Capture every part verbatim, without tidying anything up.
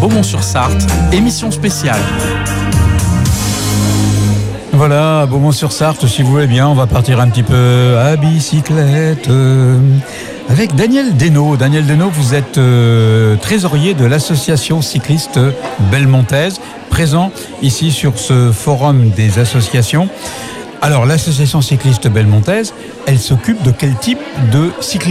Beaumont-sur-Sarthe, émission spéciale. Voilà, Beaumont-sur-Sarthe, si vous voulez bien, on va partir un petit peu à bicyclette euh, avec Daniel Desnaux. Daniel Desnaux, vous êtes euh, trésorier de l'association cycliste belmontaise, présent ici sur ce forum des associations. Alors, l'association cycliste belmontaise, elle s'occupe de quel type de cyclisme ?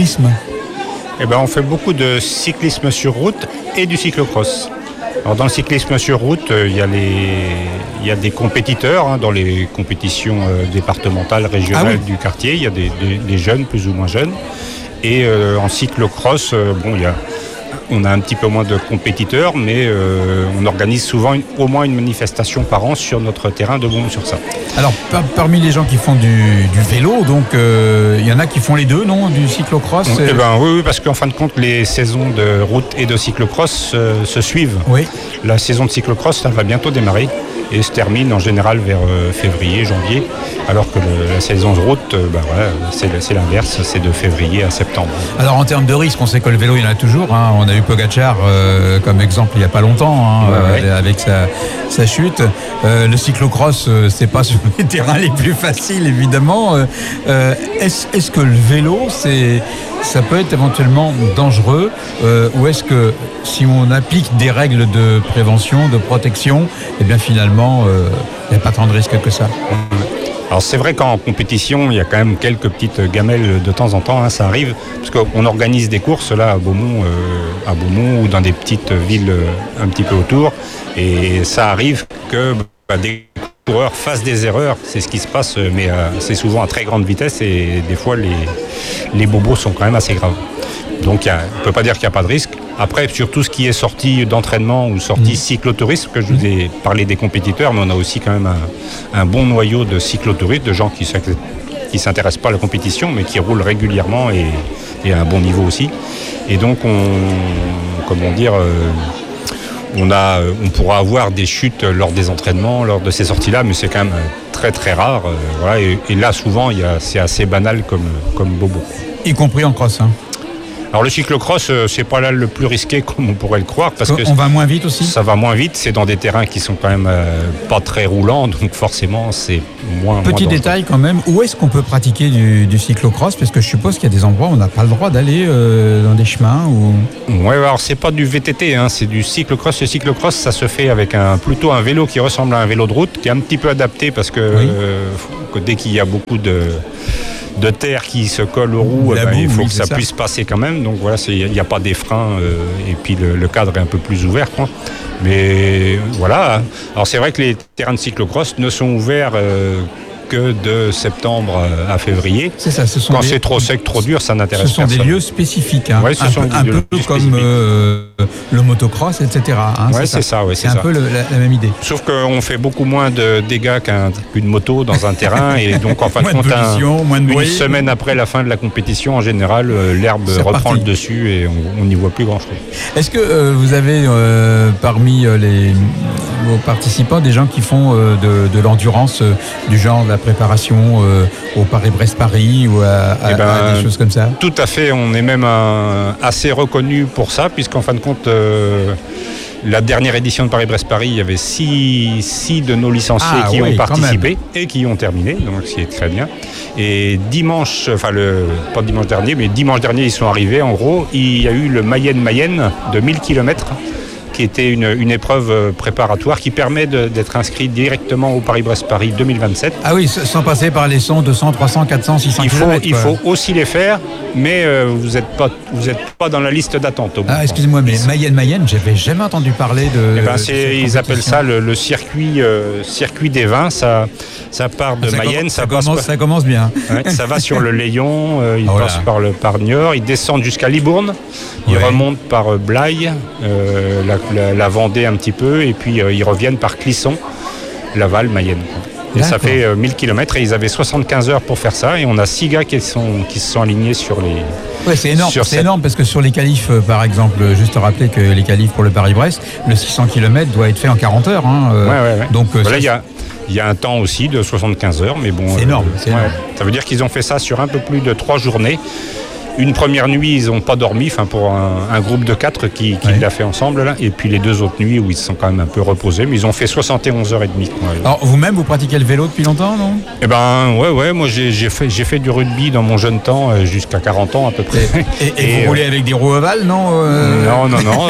Eh ben, on fait beaucoup de cyclisme sur route et du cyclocross. Alors, dans le cyclisme sur route, euh, il y a les, il y a des compétiteurs hein, dans les compétitions euh, départementales, régionales ah oui. du quartier. Il y a des, des, des jeunes, plus ou moins jeunes. Et euh, en cyclocross, euh, bon, il y a, on a un petit peu moins de compétiteurs, mais euh, on organise souvent une, au moins une manifestation par an sur notre terrain de Beaumont-sur-Sarthe. Alors, par, parmi les gens qui font du, du vélo, donc il euh, y en a qui font les deux, non, du cyclocross et... Eh ben, oui, oui, parce qu'en fin de compte, les saisons de route et de cyclocross euh, se suivent. Oui. La saison de cyclocross, ça va bientôt démarrer et se termine en général vers euh, février, janvier, alors que le, la saison de route, euh, ben voilà, c'est, c'est l'inverse, c'est de février à septembre. Alors en termes de risque, on sait que le vélo, il y en a toujours. Hein. On a eu Pogacar euh, comme exemple il n'y a pas longtemps, hein, ouais, euh, ouais. avec sa, sa chute. Euh, le cyclocross, euh, c'est pas sur les terrains les plus faciles, évidemment. Euh, est-ce, est-ce que le vélo, c'est, ça peut être éventuellement dangereux euh, ou est-ce que si on applique des règles de prévention, de protection, eh bien finalement, il euh, n'y a pas tant de risques que ça. Alors c'est vrai qu'en compétition, il y a quand même quelques petites gamelles de temps en temps, hein, ça arrive, parce qu'on organise des courses là à Beaumont, euh, à Beaumont ou dans des petites villes euh, un petit peu autour, et ça arrive que bah, des coureurs fassent des erreurs, c'est ce qui se passe, mais euh, c'est souvent à très grande vitesse et des fois les, les bobos sont quand même assez graves. Donc a, on ne peut pas dire qu'il n'y a pas de risque. Après, sur tout ce qui est sortie d'entraînement ou sortie mmh. cyclotourisme, que je vous ai parlé des compétiteurs, mais on a aussi quand même un, un bon noyau de cyclotouristes, de gens qui ne s'intéressent pas à la compétition, mais qui roulent régulièrement et, et à un bon niveau aussi. Et donc, on, comment dire, euh, on, a, on pourra avoir des chutes lors des entraînements, lors de ces sorties-là, mais c'est quand même très très rare. Euh, voilà, et, et là, souvent, il y a, c'est assez banal comme, comme bobo. Y compris en cross, hein. Alors le cyclocross, euh, c'est pas là le plus risqué comme on pourrait le croire parce que on va moins vite aussi. Ça va moins vite, c'est dans des terrains qui sont quand même euh, pas très roulants, donc forcément c'est moins. Petit moins détail quand même, où est-ce qu'on peut pratiquer du, du cyclocross ? Parce que je suppose qu'il y a des endroits où on n'a pas le droit d'aller euh, dans des chemins ou. Ouais, alors c'est pas du V T T, hein, c'est du cyclocross. Le cyclocross, ça se fait avec un plutôt un vélo qui ressemble à un vélo de route, qui est un petit peu adapté parce que, oui. euh, que dès qu'il y a beaucoup de de terre qui se colle aux roues, eh ben, boue, il faut oui, que ça, ça puisse passer quand même. Donc voilà, il n'y a pas des freins euh, et puis le, le cadre est un peu plus ouvert, quoi. Mais voilà. Alors c'est vrai que les terrains de cyclocross ne sont ouverts euh, que de septembre à février. C'est ça. Ce sont Quand des... c'est trop sec, trop dur, ça n'intéresse personne. Ce sont des lieux spécifiques, hein. Ouais, ce un sont peu, des un lieux peu comme euh, le motocross, et cetera. Hein, ouais, c'est, c'est ça. ça ouais, c'est, c'est un ça. peu le, la, la même idée. Sauf qu'on fait beaucoup moins de dégâts qu'un, qu'une moto dans un terrain et donc en fin de compte, un, une bruit. Semaine après la fin de la compétition, en général, euh, l'herbe c'est reprend parti. Le dessus et on n'y voit plus grand-chose. Est-ce que euh, vous avez euh, parmi euh, les vos participants des gens qui font euh, de, de l'endurance euh, du genre de la préparation euh, au Paris-Brest-Paris ou à, à, eh ben, à des choses comme ça ? Tout à fait, on est même un, assez reconnu pour ça, puisqu'en fin de compte, euh, la dernière édition de Paris-Brest-Paris, il y avait six, six de nos licenciés ah, qui oui, ont participé et qui ont terminé, donc ce qui est très bien. Et dimanche, enfin le, pas dimanche dernier, mais dimanche dernier, ils sont arrivés, en gros, il y a eu le Mayenne-Mayenne de mille kilomètres, qui était une, une épreuve préparatoire qui permet de, d'être inscrit directement au Paris-Brest-Paris deux mille vingt-sept. Ah oui, sans passer par les cent, deux cents, trois cents, quatre cents, six cents il faut, kilomètres. Il faut aussi les faire, mais euh, vous n'êtes pas, vous êtes pas dans la liste d'attente. Au ah, excusez-moi, mais Mayenne-Mayenne, j'avais jamais entendu parler de... Eh ben, c'est, ils appellent ça le, le circuit, euh, circuit des vins. Ça, ça part de ah, ça Com- Mayenne. ça, ça, commence, passe, ça commence bien. Ouais, ça va sur le Layon, euh, ils oh passent par le par Niort, ils descendent jusqu'à Libourne, ils ouais. remontent par euh, Blaye, euh, la, la, la Vendée un petit peu, et puis euh, ils reviennent par Clisson, Laval, Mayenne. Et D'accord. ça fait euh, mille kilomètres et ils avaient soixante-quinze heures pour faire ça et on a six gars qui, sont, qui se sont alignés sur les... Ouais, c'est énorme, c'est cette... énorme parce que sur les qualifs, euh, par exemple, juste rappeler que les qualifs pour le Paris-Brest, le six cents kilomètres doit être fait en quarante heures. Hein, euh, ouais, ouais, ouais. Donc, euh, voilà, il y a... Il y a un temps aussi de soixante-quinze heures, mais bon... C'est euh, énorme, c'est ouais, énorme. Ça veut dire qu'ils ont fait ça sur un peu plus de trois journées. une première nuit, ils n'ont pas dormi, enfin pour un, un groupe de quatre qui, qui ouais. l'a fait ensemble, là. Et puis les deux autres nuits où ils se sont quand même un peu reposés, mais ils ont fait soixante et onze heures trente. Ouais. Alors vous-même, vous pratiquez le vélo depuis longtemps, non? Eh ben, ouais, ouais, moi j'ai, j'ai, fait, j'ai fait du rugby dans mon jeune temps, euh, jusqu'à quarante ans à peu près. Et, et, et, et vous euh, roulez avec des roues ovales, non euh... Non, non, non.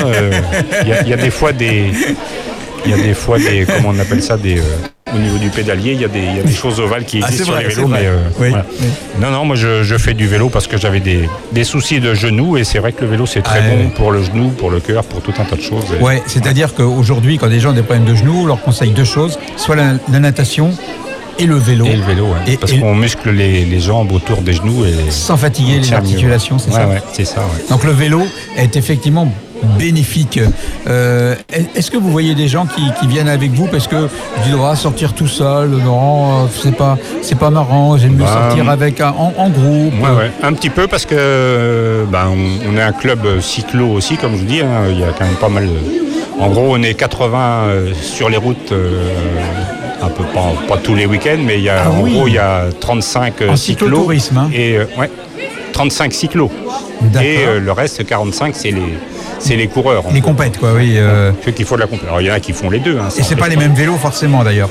Il euh, y, y a des fois des... Il y a des fois des... Comment on appelle ça des... Euh, au niveau du pédalier, il y, a des, il y a des choses ovales qui existent ah, sur vrai, les vélos. Mais, euh, oui, voilà. oui. Non, non, moi je, je fais du vélo parce que j'avais des, des soucis de genoux et c'est vrai que le vélo c'est très ah, bon oui. pour le genou, pour le cœur, pour tout un tas de choses. Et... Ouais, c'est-à-dire ouais. qu'aujourd'hui, quand des gens ont des problèmes de genoux, on leur conseille deux choses, soit la, la natation et le vélo. Et le vélo, ouais. et, parce et qu'on le... muscle les, les jambes autour des genoux. Et sans fatiguer les articulations, mieux. c'est ouais, ça ouais, c'est ça. Ouais. Donc le vélo est effectivement bénéfique. Euh, est-ce que vous voyez des gens qui, qui viennent avec vous parce que tu dois sortir tout seul? Non, c'est pas, c'est pas marrant. J'aime mieux bah, sortir avec un, en, en groupe. Ouais, ouais, un petit peu parce que bah, on, on est un club cyclo aussi, comme je vous dis. Hein, il y a quand même pas mal. De... En gros, on est quatre-vingts euh, sur les routes. Euh, un peu pas, pas tous les week-ends, mais il y a, ah, en oui. gros il y a trente-cinq en cyclos. Cyclotourisme, hein. Et euh, ouais, trente-cinq cyclos. D'accord. Et euh, le reste, quarante-cinq, c'est les. C'est les coureurs. Les compètes, quoi, oui. Euh... Ceux qui font de la compète. Alors, il y en a qui font les deux. Hein, et c'est pas les mêmes vélos, forcément, d'ailleurs.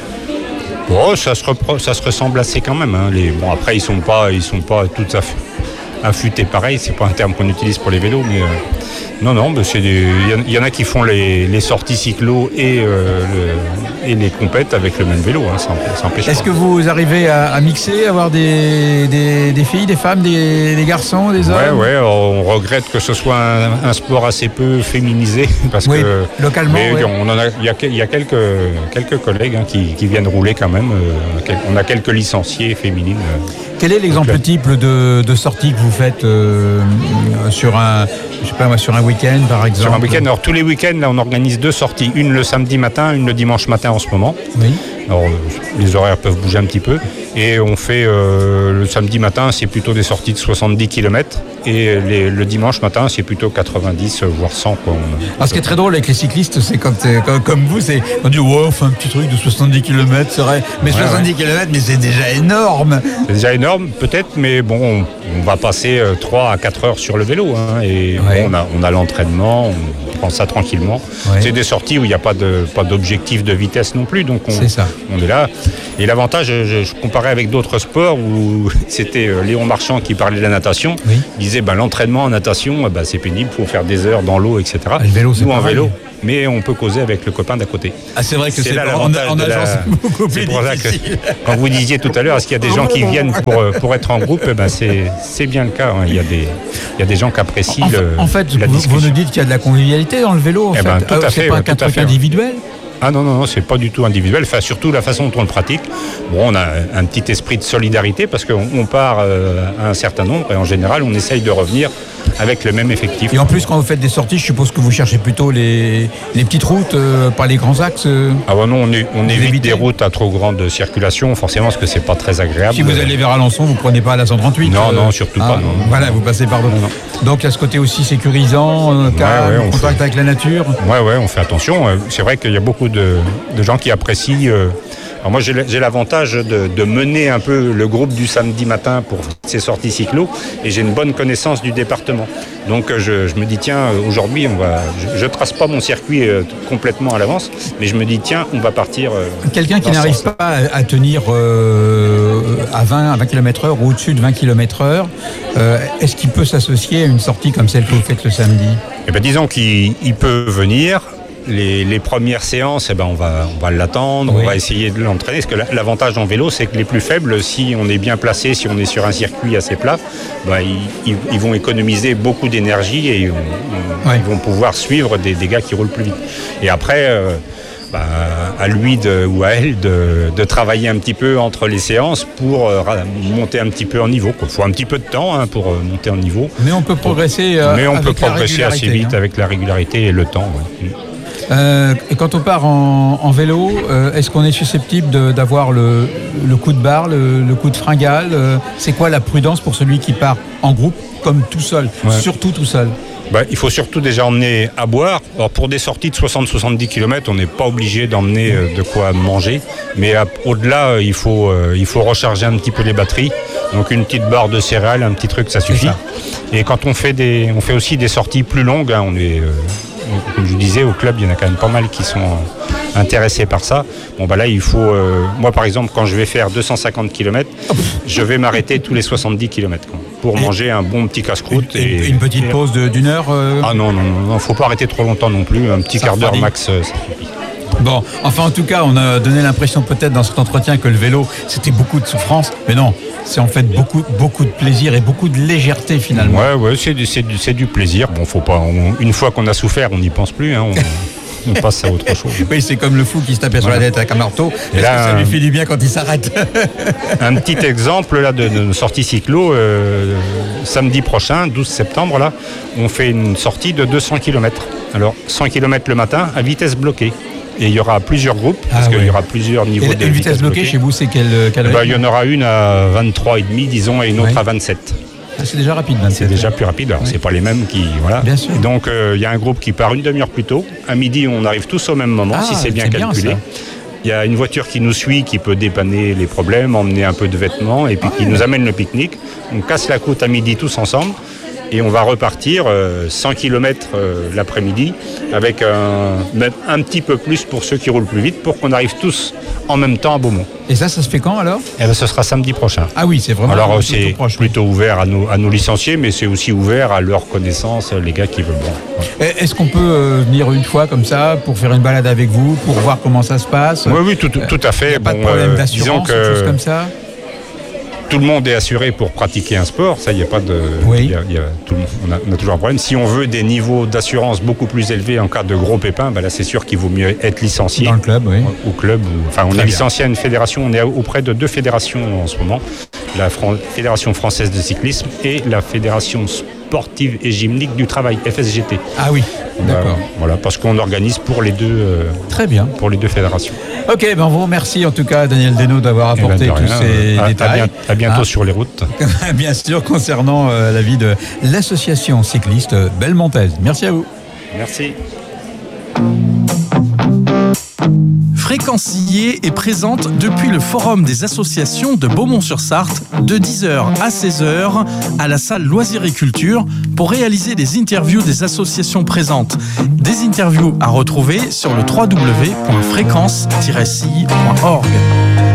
Oh, ça se, repro- ça se ressemble assez quand même. Hein. Les... Bon, après, ils sont pas, ils sont pas tout à fait affûtés pareil. C'est pas un terme qu'on utilise pour les vélos, mais... Euh... Non, non, bah c'est des... il y en a qui font les, les sorties cyclo et, euh, le... et les compètes avec le même vélo, hein, ça empêche pas. Est-ce que vous arrivez à, à mixer, à avoir des, des, des filles, des femmes, des, des garçons, des hommes? Ouais, ouais, on regrette que ce soit un, un sport assez peu féminisé. Parce oui, que, localement, mais ouais. on en a, il y a, il y a quelques, quelques collègues hein, qui, qui viennent rouler quand même. On a quelques licenciés féminines. Quel est l'exemple type de, de sortie que vous faites euh, sur un, je sais pas, sur un week-end par exemple? Sur un week-end, alors tous les week-ends, là, on organise deux sorties, une le samedi matin, une le dimanche matin en ce moment. Oui. Alors les horaires peuvent bouger un petit peu. Et on fait euh, le samedi matin, c'est plutôt des sorties de soixante-dix kilomètres. Et les, le dimanche matin, c'est plutôt quatre-vingt-dix, voire cent. Quoi. Alors, ce qui est très drôle avec les cyclistes, c'est quand, comme, comme vous, c'est on dit ouais, on fait un petit truc de soixante-dix kilomètres, c'est vrai. Mais ouais, soixante-dix kilomètres, mais c'est déjà énorme. C'est déjà énorme, peut-être, mais bon, on, on va passer euh, trois à quatre heures sur le vélo. Hein, et ouais. bon, on, a, on a l'entraînement, on prend ça tranquillement. Ouais. C'est des sorties où il n'y a pas, de, pas d'objectif de vitesse non plus. Donc on, c'est ça. On est là. Et l'avantage, je, je comparais avec d'autres sports où c'était euh, Léon Marchand qui parlait de la natation. Oui. Il disait ben, l'entraînement en natation, ben, c'est pénible, il faut faire des heures dans l'eau, et cetera. Ah, le vélo, c'est Nous, en pareil. Vélo, mais on peut causer avec le copain d'à côté. Ah, c'est vrai que c'est, c'est là en, l'avantage en de agence, la... c'est beaucoup plus c'est pour difficile. Ça que, quand vous disiez tout à l'heure, est-ce qu'il y a des gens qui viennent pour, pour être en groupe, ben, c'est, c'est bien le cas. Hein. Il y a des, il y a des gens qui apprécient en, le, en fait, la vous, discussion. vous nous dites qu'il y a de la convivialité dans le vélo, en eh fait. Ben, tout à euh, fait, c'est pas ouais, qu'un truc individuel. Ah non, non, non, c'est pas du tout individuel. Enfin, surtout la façon dont on le pratique. Bon, on a un petit esprit de solidarité parce qu'on on part euh, à un certain nombre et en général, on essaye de revenir avec le même effectif. Et en plus, quand vous faites des sorties, je suppose que vous cherchez plutôt les, les petites routes, euh, pas les grands axes. Euh, ah bah non, on, est, on évite évitez. des routes à trop grande circulation, forcément, parce que c'est pas très agréable. Si vous allez vers Alençon, vous prenez pas la cent trente-huit. Non, euh, non, surtout ah, pas. Non, voilà, non. vous passez par d'autres. Donc, il y a ce côté aussi sécurisant, euh, calme, ouais, ouais, contact fait... avec la nature. Ouais, ouais, on fait attention. C'est vrai qu'il y a beaucoup de, de gens qui apprécient. Euh, Alors moi j'ai, j'ai l'avantage de, de mener un peu le groupe du samedi matin pour ces sorties cyclo et j'ai une bonne connaissance du département. Donc je, je me dis tiens aujourd'hui on va, je, je trace pas mon circuit euh, complètement à l'avance, mais je me dis tiens on va partir. Euh, Quelqu'un qui n'arrive pas à, à tenir euh, à vingt kilomètres heure ou au-dessus de vingt kilomètres heure, euh, est-ce qu'il peut s'associer à une sortie comme celle que vous faites le samedi? Eh ben disons qu'il il peut venir. Les, les premières séances, eh ben on va, on va l'attendre, oui. On va essayer de l'entraîner. Parce que l'avantage en vélo, c'est que les plus faibles, si on est bien placé, si on est sur un circuit assez plat, ben ils, ils vont économiser beaucoup d'énergie et on, on, oui. Ils vont pouvoir suivre des, des gars qui roulent plus vite. Et après, euh, ben, à lui de, ou à elle de, de travailler un petit peu entre les séances pour euh, monter un petit peu en niveau. Il faut un petit peu de temps hein, pour euh, monter en niveau. Mais on peut progresser. Euh, Mais on avec peut progresser assez vite hein. avec la régularité et le temps. Ouais. Euh, quand on part en, en vélo, euh, est-ce qu'on est susceptible de, d'avoir le, le coup de barre, le, le coup de fringale euh, C'est quoi la prudence pour celui qui part en groupe comme tout seul, ouais. surtout tout seul? Bah, il faut surtout déjà emmener à boire. Alors pour des sorties de soixante à soixante-dix kilomètres, on n'est pas obligé d'emmener euh, de quoi manger. Mais à, au-delà, euh, il, faut, euh, il faut recharger un petit peu les batteries. Donc une petite barre de céréales, un petit truc, ça suffit. Ça. Et quand on fait, des, on fait aussi des sorties plus longues, hein, on est, euh, comme je disais, au club, il y en a quand même pas mal qui sont euh, intéressés par ça. Bon bah là, il faut... Euh, moi par exemple, quand je vais faire deux cent cinquante kilomètres, je vais m'arrêter tous les soixante-dix kilomètres quoi, pour et manger un bon petit casse-croûte. Et, et une petite et, pause de, d'une heure euh... Ah non, non, non, il faut pas arrêter trop longtemps non plus. Un petit ça quart d'heure max, euh, ça suffit. Bon, enfin en tout cas, on a donné l'impression peut-être dans cet entretien que le vélo, c'était beaucoup de souffrance, mais non, c'est en fait beaucoup, beaucoup de plaisir et beaucoup de légèreté finalement. Ouais, ouais, c'est, c'est, c'est du plaisir. Bon, faut pas. On, une fois qu'on a souffert, on n'y pense plus. Hein, on, on passe à autre chose. Oui, c'est comme le fou qui se tapait voilà. sur la tête avec un marteau. Est-ce là, que ça lui fait du bien quand il s'arrête? Un petit exemple là de, de sortie cyclo. Euh, samedi prochain, douze septembre, là, on fait une sortie de deux cents kilomètres. Alors, cent kilomètres le matin à vitesse bloquée. Et il y aura plusieurs groupes, parce ah, qu'il ouais. y aura plusieurs niveaux et de vitesse, vitesse bloquée. Chez vous, c'est quel, quel bah, il y en aura une à vingt-trois virgule cinq, disons, et une autre ouais. à vingt-sept. Ah, c'est déjà rapide, vingt-sept. C'est déjà plus rapide. Alors, ouais. c'est pas les mêmes qui... Voilà. Bien sûr. Et donc, il euh, y a un groupe qui part une demi-heure plus tôt. À midi, on arrive tous au même moment, ah, si c'est bien c'est calculé. Il y a une voiture qui nous suit, qui peut dépanner les problèmes, emmener un peu de vêtements, et puis ah, qui ouais. nous amène le pique-nique. On casse la côte à midi tous ensemble. Et on va repartir euh, cent kilomètres euh, l'après-midi avec un, même un petit peu plus pour ceux qui roulent plus vite pour qu'on arrive tous en même temps à Beaumont. Et ça, ça se fait quand alors ? Eh ben, ce sera samedi prochain. Ah oui, c'est vraiment alors c'est proche, plutôt oui. ouvert à nos, à nos licenciés, mais c'est aussi ouvert à leur connaissance, les gars qui veulent. Bon, voilà. Est-ce qu'on peut euh, venir une fois comme ça pour faire une balade avec vous, pour voir comment ça se passe ? Oui, oui, tout, tout, tout à fait. Il n'y a pas bon, de problème euh, d'assurance, que... quelque chose comme ça ? Tout le monde est assuré pour pratiquer un sport, ça, il n'y a pas de... Oui. Y a, y a tout, on, a, on a toujours un problème. Si on veut des niveaux d'assurance beaucoup plus élevés en cas de gros pépins, ben là, c'est sûr qu'il vaut mieux être licencié. Dans le club, oui. Au club. Ou, enfin, on Très est bien. licencié à une fédération, on est auprès de deux fédérations en ce moment. La Fran- Fédération française de cyclisme et la Fédération sportive et gymnique du travail, F S G T. Ah oui, d'accord. Ben, voilà, parce qu'on organise pour les deux... Euh, Très bien. Pour les deux fédérations. Ok, ben on vous remercie en tout cas, Daniel Desnaux, d'avoir apporté ben de tous ces à, détails. À, bien, à bientôt hein, sur les routes. Bien sûr, concernant euh, la vie de l'association cycliste Belmontaise. Merci à vous. Merci. Fréquencier est présente depuis le Forum des associations de Beaumont-sur-Sarthe de dix heures à seize heures à la salle Loisirs et Culture pour réaliser des interviews des associations présentes. Des interviews à retrouver sur le w w w point fréquence tiret c i point org.